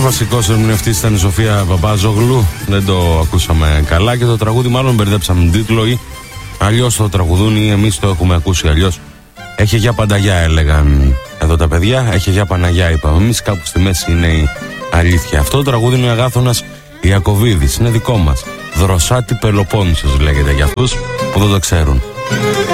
βασικός ερμηνευτής ήταν η Σοφία Παπάζογλου. Δεν το ακούσαμε καλά και το τραγούδι μάλλον μπερδέψαμε τον τίτλο ή αλλιώς το τραγουδούν ή εμείς το έχουμε ακούσει αλλιώς. Έχει για Πανταγιά έλεγαν εδώ τα παιδιά, έχει για Παναγιά είπαμε εμείς, κάπου στη μέση είναι η αλήθεια. Αυτό το τραγούδι είναι ο Αγάθωνας Ιακωβίδης, είναι δικό μας. Δροσάτη Πελοπόννησος λέγεται για αυτούς που δεν το ξέρουν.